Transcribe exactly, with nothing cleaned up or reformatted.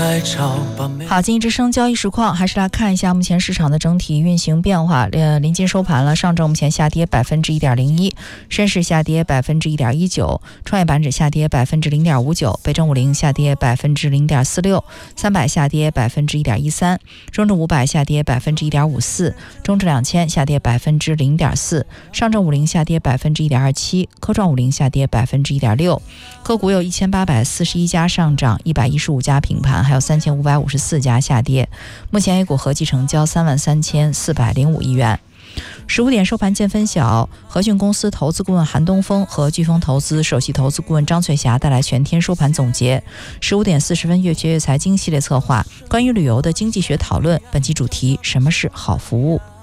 好，经济之声交易实况，还是来看一下目前市场的整体运行变化。呃，临近收盘了，上证目前下跌百分之一点零一，深市下跌百分之一点一九，创业板指下跌百分之零点五九，北证五零下跌百分之零点四六，三百下跌百分之一点一三，中证五百下跌百分之一点五四，中证两千下跌百分之零点四，上证五零下跌百分之一点二七，科创五零下跌百分之一点六。个股有一千八百四十一家上涨，一百一十五家平盘，还有三千五百五十四家下跌。目前 A 股合计成交三万三千四百零五亿元。十五点收盘见分晓，和讯公司投资顾问韩东风和飓风投资首席投资顾问张翠霞带来全天收盘总结。十五点四十分，越学越财经系列策划关于旅游的经济学讨论，本期主题：什么是好服务？